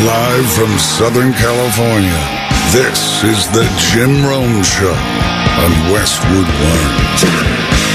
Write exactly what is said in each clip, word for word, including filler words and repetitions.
Live from Southern California, this is the Jim Rome Show on Westwood One.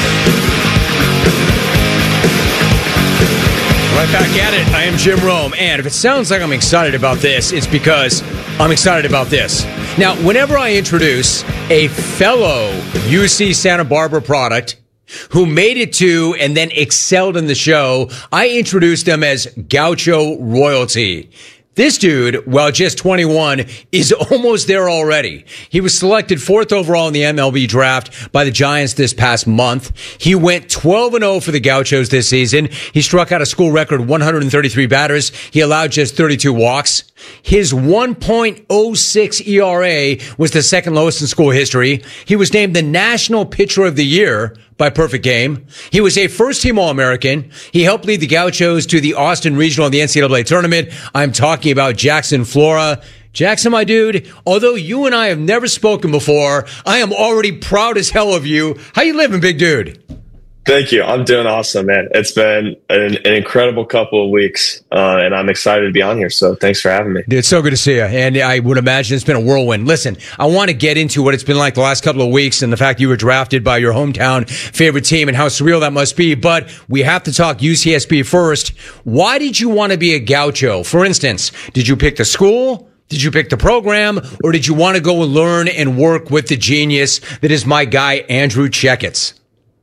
Right back at it. I am Jim Rome, and if it sounds like I'm excited about this, it's because I'm excited about this. Now, whenever I introduce a fellow U C Santa Barbara product who made it to and then excelled in the show, I introduce them as Gaucho royalty. This dude, while just twenty-one, is almost there already. He was selected fourth overall in the M L B draft by the Giants this past month. He went twelve and oh for the Gauchos this season. He struck out a school record one hundred thirty-three batters. He allowed just thirty-two walks. His one point oh six E R A was the second lowest in school history. He was named the National Pitcher of the Year by Perfect Game. He was a first-team All-American. He helped lead the Gauchos to the Austin Regional in the N C double A tournament. I'm talking about Jackson Flora. Jackson, my dude, although you and I have never spoken before, I am already proud as hell of you. How you living, big dude? Thank you. I'm doing awesome, man. It's been an, an incredible couple of weeks, uh, and I'm excited to be on here. So thanks for having me. Dude, it's so good to see you. And I would imagine it's been a whirlwind. Listen, I want to get into what it's been like the last couple of weeks and the fact you were drafted by your hometown favorite team and how surreal that must be. But we have to talk U C S B first. Why did you want to be a Gaucho? For instance, did you pick the school? Did you pick the program? Or did you want to go and learn and work with the genius that is my guy, Andrew Checketts?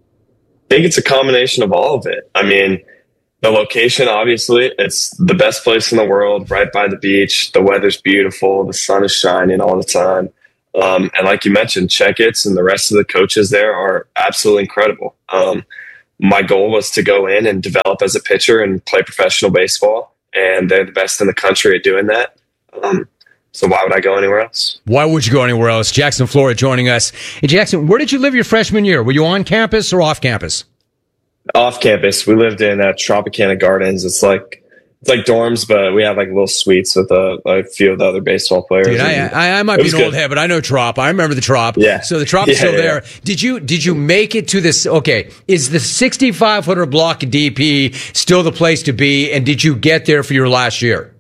I think it's a combination of all of it. I mean, the location, obviously, it's the best place in the world, right by the beach. The weather's beautiful. The sun is shining all the time. Um, and like you mentioned, Checketts and the rest of the coaches there are absolutely incredible. Um, my goal was to go in and develop as a pitcher and play professional baseball. And they're the best in the country at doing that. Um, So why would I go anywhere else? Why would you go anywhere else? Jackson Flora joining us. Hey, Jackson, where did you live your freshman year? Were you on campus or off campus? Off campus. We lived in uh, Tropicana Gardens. It's like it's like dorms, but we have like little suites with a, a few of the other baseball players. Dude, I, I, I might be an good. old head, but I know Trop. I remember the Trop. Yeah. So the Trop is yeah, still yeah. there. Did you did you make it to this? Okay, is the sixty-five hundred block of D P still the place to be? And did you get there for your last year?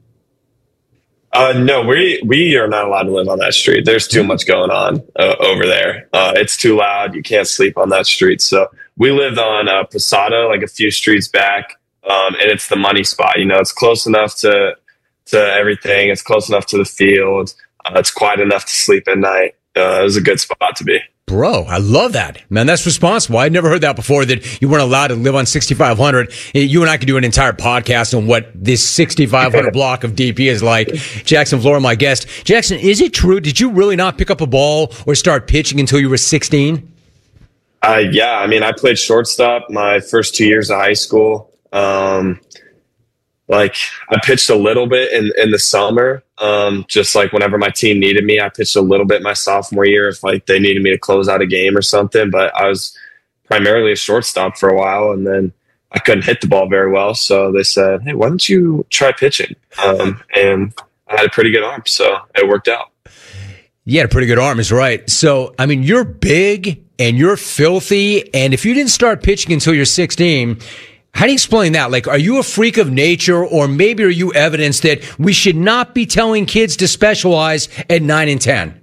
Uh, no, we we are not allowed to live on that street. There's too much going on uh, over there. Uh, it's too loud. You can't sleep on that street. So we lived on uh, Posada, like a few streets back, um, and it's the money spot. You know, it's close enough to to everything. It's close enough to the field. Uh, it's quiet enough to sleep at night. Uh, it was a good spot to be. Bro, I love that. Man, that's responsible. I'd never heard that before, that you weren't allowed to live on sixty-five hundred. You and I could do an entire podcast on what this sixty-five hundred block of D P is like. Jackson Flora, my guest. Jackson, is it true? Did you really not pick up a ball or start pitching until you were sixteen? Uh, yeah, I mean, I played shortstop my first two years of high school. Um, like, I pitched a little bit in, in the summer. Um, just like whenever my team needed me, I pitched a little bit my sophomore year if like they needed me to close out a game or something. But I was primarily a shortstop for a while, and then I couldn't hit the ball very well. So they said, "Hey, why don't you try pitching?" Um, and I had a pretty good arm, so it worked out. You had a pretty good arm, is right. So, I mean, you're big and you're filthy, and if you didn't start pitching until you're sixteen, how do you explain that? Like, are you a freak of nature, or maybe are you evidence that we should not be telling kids to specialize at nine and ten?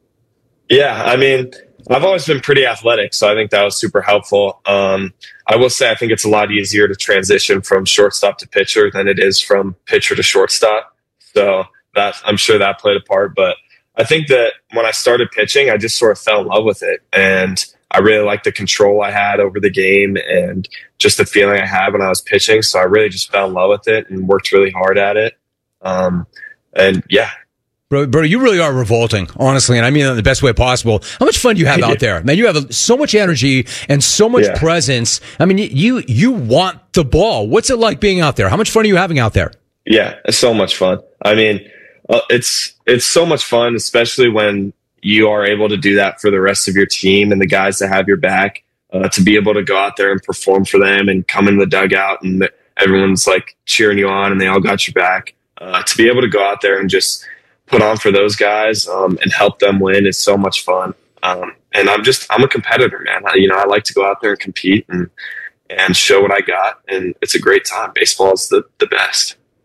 Yeah, I mean, I've always been pretty athletic, so I think that was super helpful. Um, I will say I think it's a lot easier to transition from shortstop to pitcher than it is from pitcher to shortstop. So that I'm sure that played a part. But I think that when I started pitching, I just sort of fell in love with it. And I really liked the control I had over the game and just the feeling I had when I was pitching. So I really just fell in love with it and worked really hard at it. Um, and yeah. Bro, bro, you really are revolting, honestly, and I mean that in the best way possible. How much fun do you have out there? Man, you have so much energy and so much yeah. presence. I mean, you you want the ball. What's it like being out there? How much fun are you having out there? Yeah, it's so much fun. I mean, uh, it's it's so much fun, especially when you are able to do that for the rest of your team and the guys that have your back, uh, to be able to go out there and perform for them and come in the dugout and everyone's like cheering you on and they all got your back. Uh, to be able to go out there and just put on for those guys um, and help them win is so much fun. Um, and I'm just, I'm a competitor, man. I, you know, I like to go out there and compete and, and show what I got. And it's a great time. Baseball is the, the best.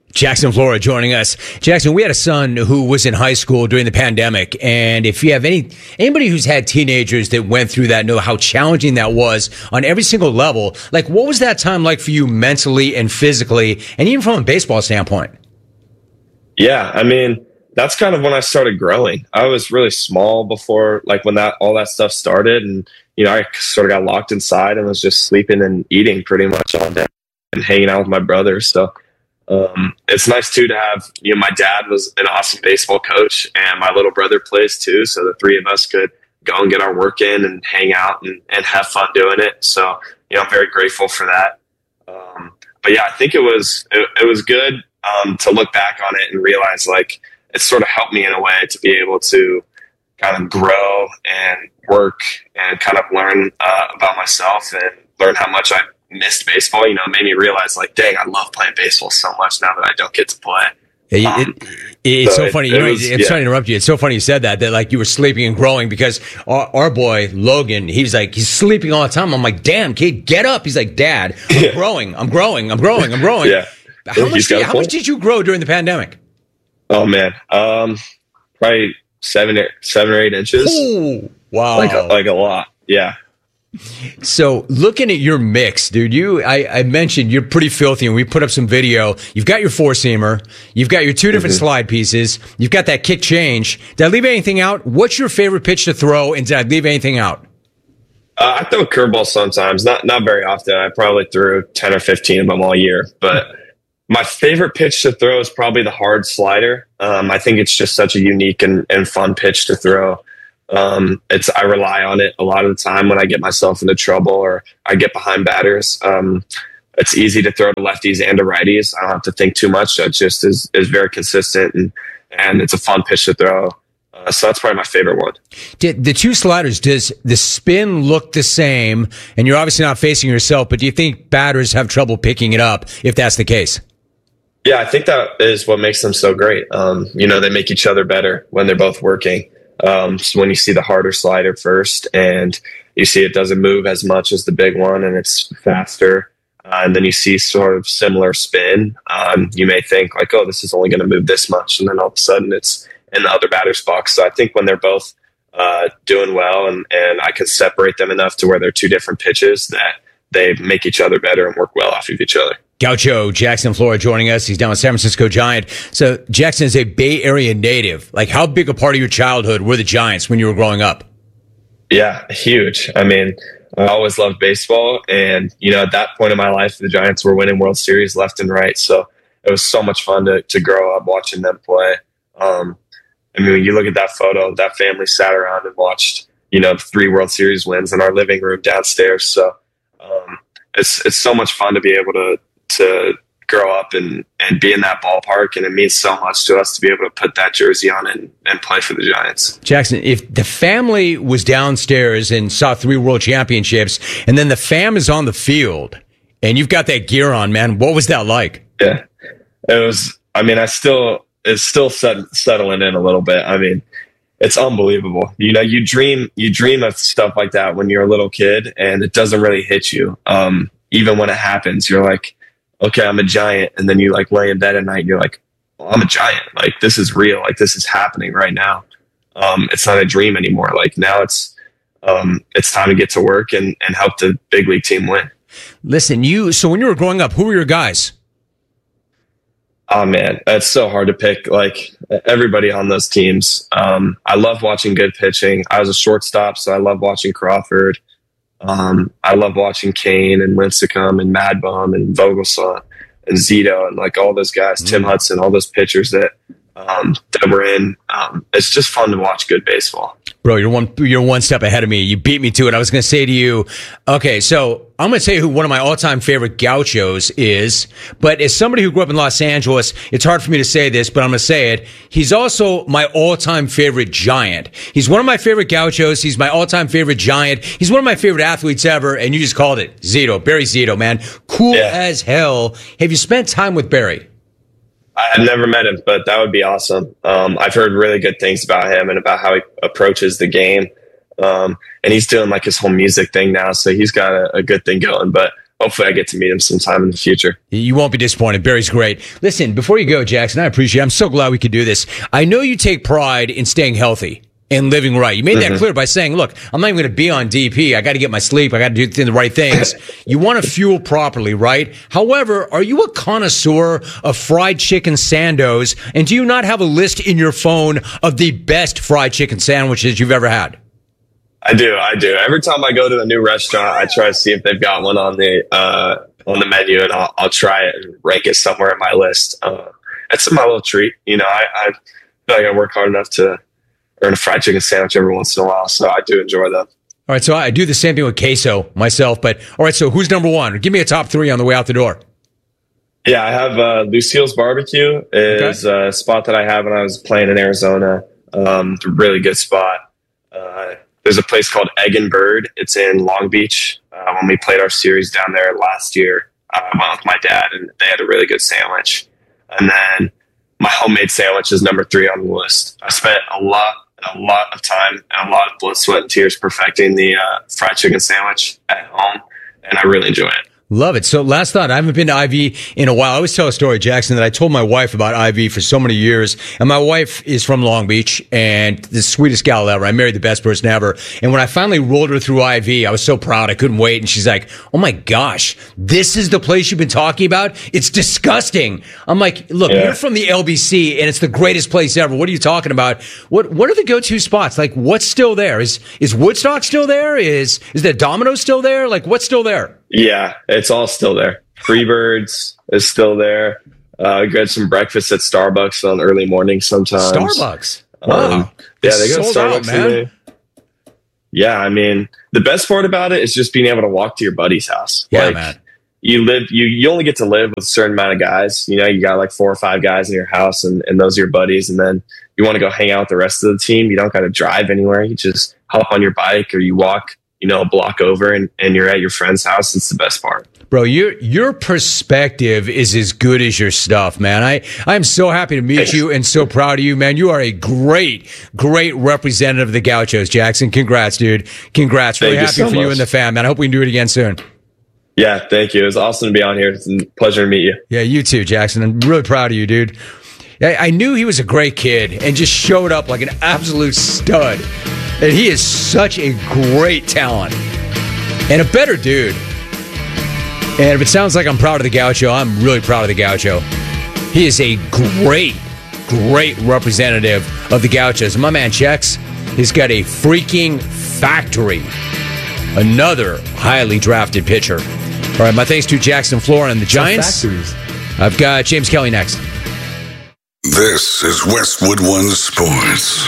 Jackson Flora joining us. Jackson, we had a son who was in high school during the pandemic, and if you have any anybody who's had teenagers that went through that know how challenging that was on every single level. Like, what was that time like for you mentally and physically, and even from a baseball standpoint? Yeah, I mean, that's kind of when I started growing. I was really small before, like when that all that stuff started, and you know, I sort of got locked inside and was just sleeping and eating pretty much all day and hanging out with my brothers. So. Um, it's nice too to have, you know, my dad was an awesome baseball coach and my little brother plays too. So the three of us could go and get our work in and hang out and, and have fun doing it. So, you know, I'm very grateful for that. Um, but yeah, I think it was, it, it was good, um, to look back on it and realize like it sort of helped me in a way to be able to kind of grow and work and kind of learn, uh, about myself and learn how much I missed baseball. You know, it made me realize like, dang, I love playing baseball so much now that I don't get to play. It, um, it, it's so, so funny. It, you know, was, I'm yeah. sorry to interrupt you. It's so funny you said that, that like you were sleeping and growing because our, our boy Logan, he's like, he's sleeping all the time. I'm like, damn kid, get up. He's like, Dad, I'm yeah. growing. I'm growing. I'm growing. I'm growing. yeah. How much, did, how much did you grow during the pandemic? Oh man. Um, probably seven, seven or eight inches. Ooh, wow. Like a, like a lot. Yeah. So looking at your mix, dude, you, I, I mentioned you're pretty filthy and we put up some video. You've got your four seamer. You've got your two different mm-hmm. slide pieces. You've got that kick change. Did I leave anything out? What's your favorite pitch to throw? And did I leave anything out? Uh, I throw curveballs sometimes, not, not very often. I probably threw ten or fifteen of them all year, but my favorite pitch to throw is probably the hard slider. Um, I think it's just such a unique and, and fun pitch to throw. Um, it's, I rely on it a lot of the time when I get myself into trouble or I get behind batters. Um, it's easy to throw to lefties and to righties. I don't have to think too much. It just is, is very consistent and, and it's a fun pitch to throw. Uh, so that's probably my favorite one. Did the two sliders, does the spin look the same? And you're obviously not facing yourself, but do you think batters have trouble picking it up if that's the case? Yeah, I think that is what makes them so great. Um, you know, they make each other better when they're both working. Um, so when you see the harder slider first and you see it doesn't move as much as the big one and it's faster, uh, and then you see sort of similar spin, um, you may think like, oh, this is only going to move this much. And then all of a sudden it's in the other batter's box. So I think when they're both uh, doing well and, and I can separate them enough to where they're two different pitches that they make each other better and work well off of each other. Gaucho Jackson Flora joining us. He's down with San Francisco Giant. So Jackson is a Bay Area native. Like, how big a part of your childhood were the Giants when you were growing up? Yeah, huge. I mean, I always loved baseball. And, you know, at that point in my life, the Giants were winning World Series left and right. So it was so much fun to, to grow up watching them play. Um, I mean, when you look at that photo, that family sat around and watched, you know, three World Series wins in our living room downstairs. So um, it's it's so much fun to be able to to grow up and, and be in that ballpark. And it means so much to us to be able to put that jersey on and, and play for the Giants. Jackson, if the family was downstairs and saw three world championships and then the fam is on the field and you've got that gear on, man, what was that like? Yeah, it was, I mean, I still, it's still set, settling in a little bit. I mean, it's unbelievable. You know, you dream, you dream of stuff like that when you're a little kid and it doesn't really hit you. Um, even when it happens, you're like, okay, I'm a Giant. And then you like lay in bed at night and you're like, well, I'm a Giant. Like, this is real. Like, this is happening right now. Um, it's not a dream anymore. Like, now it's, um, it's time to get to work and, and help the big league team win. Listen, you, so when you were growing up, who were your guys? Oh man, it's so hard to pick. Like, everybody on those teams. Um, I love watching good pitching. I was a shortstop, so I love watching Crawford. Um, I love watching Kane and Lincecum and Madbum and Vogelsong and Zito and like all those guys, mm-hmm. Tim Hudson, all those pitchers that um, that were in. Um, it's just fun to watch good baseball. Bro, you're one you're one step ahead of me. You beat me to it. I was going to say to you, okay, so I'm going to say who one of my all-time favorite gauchos is, but as somebody who grew up in Los Angeles, it's hard for me to say this, but I'm going to say it. He's also my all-time favorite Giant. He's one of my favorite gauchos. He's my all-time favorite Giant. He's one of my favorite athletes ever, and you just called it. Zito, Barry Zito, man. Cool yeah. as hell. Have you spent time with Barry? I've never met him, but that would be awesome. Um, I've heard really good things about him and about how he approaches the game. Um, and he's doing like his whole music thing now, so he's got a, a good thing going. But hopefully I get to meet him sometime in the future. You won't be disappointed. Barry's great. Listen, before you go, Jackson, I appreciate it. I'm so glad we could do this. I know you take pride in staying healthy and living right. You made that mm-hmm. clear by saying, look, I'm not even going to be on D P. I got to get my sleep. I got to do the right things. You want to fuel properly, right? However, are you a connoisseur of fried chicken sandos? And do you not have a list in your phone of the best fried chicken sandwiches you've ever had? I do. I do. Every time I go to a new restaurant, I try to see if they've got one on the uh, on the menu, and I'll, I'll try it and rank it somewhere in my list. Uh, it's my little treat. You know, I, I feel like I work hard enough to earn a fried chicken sandwich every once in a while, so I do enjoy them. All right, so I do the same thing with queso myself. But all right, so who's number one? Give me a top three on the way out the door. Yeah, I have uh, Lucille's Barbecue is okay. a spot that I have when I was playing in Arizona. Um, it's a really good spot. Uh, There's a place called Egg and Bird. It's in Long Beach. Uh, when we played our series down there last year, uh, I went with my dad, and they had a really good sandwich. And then my homemade sandwich is number three on the list. I spent a lot, a lot of time and a lot of blood, sweat, and tears perfecting the uh, fried chicken sandwich at home, and I really enjoy it. Love it. So last thought, I haven't been to I V in a while. I always tell a story, Jackson, that I told my wife about I V for so many years. And my wife is from Long Beach and the sweetest gal ever. I married the best person ever. And when I finally rolled her through I V, I was so proud. I couldn't wait. And she's like, oh my gosh, this is the place you've been talking about? It's disgusting. I'm like, look, yeah. You're from the L B C and it's the greatest place ever. What are you talking about? What What are the go-to spots? Like, what's still there? Is is Woodstock still there? Is is the Domino's still there? Like, what's still there? Yeah, it's all still there. Freebirds is still there. Uh, get some breakfast at Starbucks on early morning sometimes. Starbucks? Wow. Um, yeah, they go to Starbucks. Out, man. Yeah, I mean, the best part about it is just being able to walk to your buddy's house. Yeah, like, man. You live, you you only get to live with a certain amount of guys. You know, you got like four or five guys in your house, and, and those are your buddies. And then you want to go hang out with the rest of the team. You don't got to drive anywhere. You just hop on your bike or you walk, you know, a block over and, and you're at your friend's house. It's the best part. Bro, your your perspective is as good as your stuff, man. I, I'm so happy to meet Thanks. you and so proud of you, man. You are a great, great representative of the Gauchos, Jackson. Congrats, dude. Congrats. Really thank happy you so for much. you and the fam, man. I hope we can do it again soon. Yeah, thank you. It was awesome to be on here. It's a pleasure to meet you. Yeah, you too, Jackson. I'm really proud of you, dude. I, I knew he was a great kid and just showed up like an absolute stud. And he is such a great talent and a better dude. And if it sounds like I'm proud of the Gaucho, I'm really proud of the Gaucho. He is a great, great representative of the Gauchos. My man Chex, he's got a freaking factory. Another highly drafted pitcher. All right, my thanks to Jackson Flora and the Giants. I've got James Kelly next. This is Westwood One Sports.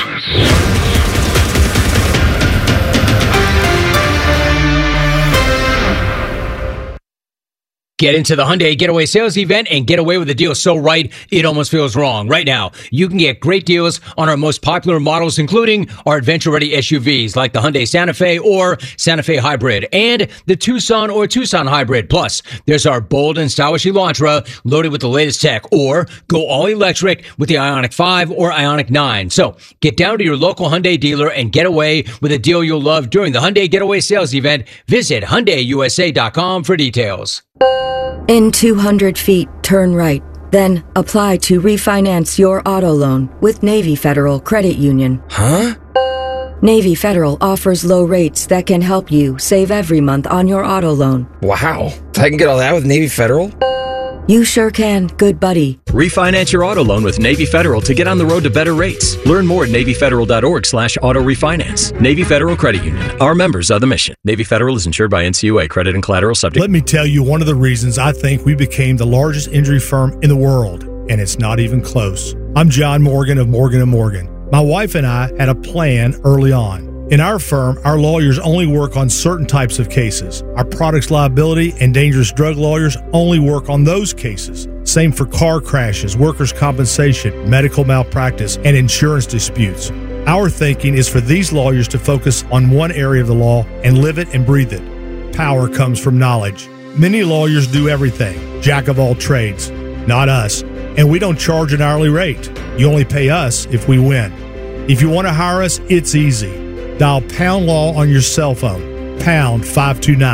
Get into the Hyundai Getaway Sales Event and get away with a deal so right, it almost feels wrong. Right now, you can get great deals on our most popular models, including our adventure-ready S U Vs like the Hyundai Santa Fe or Santa Fe Hybrid and the Tucson or Tucson Hybrid. Plus, there's our bold and stylish Elantra loaded with the latest tech, or go all-electric with the Ioniq five or Ioniq nine. So, get down to your local Hyundai dealer and get away with a deal you'll love during the Hyundai Getaway Sales Event. Visit Hyundai U S A dot com for details. In two hundred feet, turn right. Then apply to refinance your auto loan with Navy Federal Credit Union. Huh? Navy Federal offers low rates that can help you save every month on your auto loan. Wow. I can get all that with Navy Federal? You sure can, good buddy. Refinance your auto loan with Navy Federal to get on the road to better rates. Learn more at Navy Federal dot org slash auto refinance. Navy Federal Credit Union. Our members are the mission. Navy Federal is insured by N C U A. Credit and collateral subject. Let me tell you one of the reasons I think we became the largest injury firm in the world, and it's not even close. I'm John Morgan of Morgan and Morgan. My wife and I had a plan early on. In our firm, our lawyers only work on certain types of cases. Our products liability and dangerous drug lawyers only work on those cases. Same for car crashes, workers' compensation, medical malpractice, and insurance disputes. Our thinking is for these lawyers to focus on one area of the law and live it and breathe it. Power comes from knowledge. Many lawyers do everything, jack of all trades. Not us. And we don't charge an hourly rate. You only pay us if we win. If you want to hire us, it's easy. Dial Pound Law on your cell phone, pound five two nine.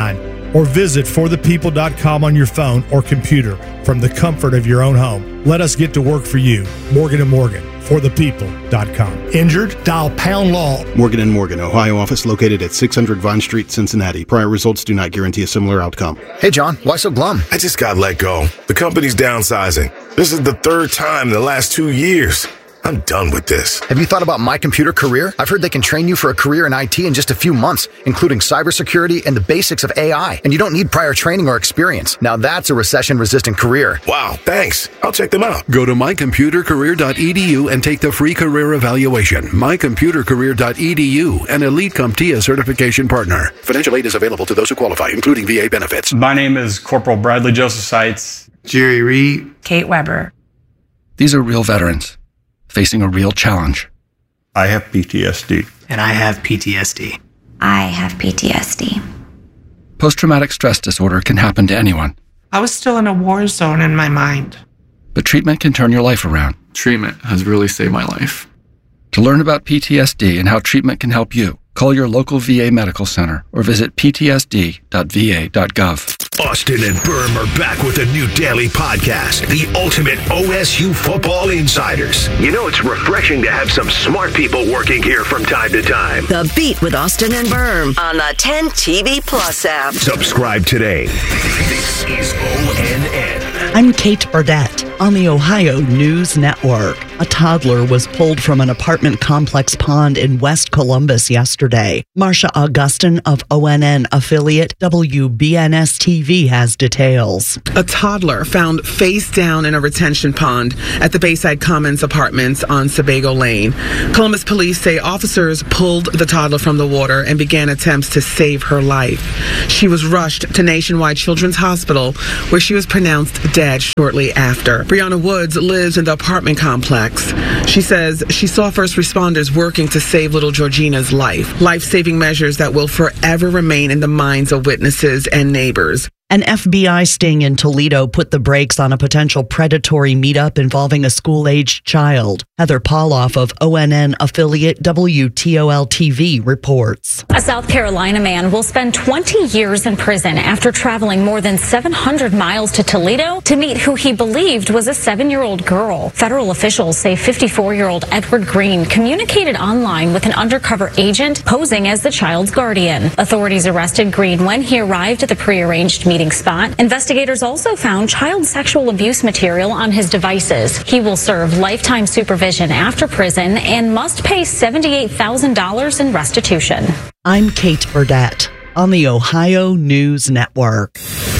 or visit for the people dot com on your phone or computer from the comfort of your own home. Let us get to work for you. Morgan and Morgan, for the people dot com. Injured? Dial pound law. Morgan and Morgan, Ohio office located at six hundred Vine Street, Cincinnati. Prior results do not guarantee a similar outcome. Hey, John, why so glum? I just got let go. The company's downsizing. This is the third time in the last two years. I'm done with this. Have you thought about My Computer Career? I've heard they can train you for a career in I T in just a few months, including cybersecurity and the basics of A I. And you don't need prior training or experience. Now that's a recession-resistant career. Wow, thanks. I'll check them out. Go to my computer career dot e d u and take the free career evaluation. my computer career dot e d u, an Elite CompTIA certification partner. Financial aid is available to those who qualify, including V A benefits. My name is Corporal Bradley Joseph Seitz. Jerry Reed. Kate Weber. These are real veterans facing a real challenge. I have P T S D. And I have P T S D. I have P T S D. Post-traumatic stress disorder can happen to anyone. I was still in a war zone in my mind. But treatment can turn your life around. Treatment has really saved my life. To learn about P T S D and how treatment can help you, call your local V A medical center or visit p t s d dot v a dot gov. Austin and Berm are back with a new daily podcast, the ultimate O S U football insiders. You know, it's refreshing to have some smart people working here from time to time. The Beat with Austin and Berm on the ten T V Plus app. Subscribe today. This is O N N. I'm Kate Burdett on the Ohio News Network. A toddler was pulled from an apartment complex pond in West Columbus yesterday. Marsha Augustin of O N N affiliate W B N S T V has details. A toddler found face down in a retention pond at the Bayside Commons Apartments on Sebago Lane. Columbus police say officers pulled the toddler from the water and began attempts to save her life. She was rushed to Nationwide Children's Hospital, where she was pronounced dead shortly after. Brianna Woods lives in the apartment complex. She says she saw first responders working to save little Georgina's life. Life-saving measures that will forever remain in the minds of witnesses and neighbors. An F B I sting in Toledo put the brakes on a potential predatory meetup involving a school-aged child. Heather Pauloff of O N N affiliate W T O L T V reports. A South Carolina man will spend twenty years in prison after traveling more than seven hundred miles to Toledo to meet who he believed was a seven-year-old girl. Federal officials say fifty-four-year-old Edward Green communicated online with an undercover agent posing as the child's guardian. Authorities arrested Green when he arrived at the prearranged meeting spot. Investigators also found child sexual abuse material on his devices. He will serve lifetime supervision after prison and must pay seventy-eight thousand dollars in restitution. I'm Kate Burdett on the Ohio News Network.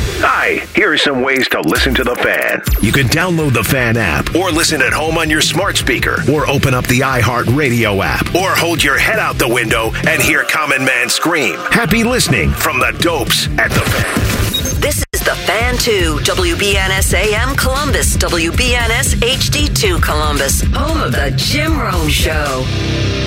Hi, here are some ways to listen to The Fan. You can download the Fan app or listen at home on your smart speaker or open up the iHeartRadio app or hold your head out the window and hear Common Man scream. Happy listening from the dopes at The Fan. This is The Fan two, W B N S A M Columbus, W B N S H D two Columbus, home of the Jim Rome Show.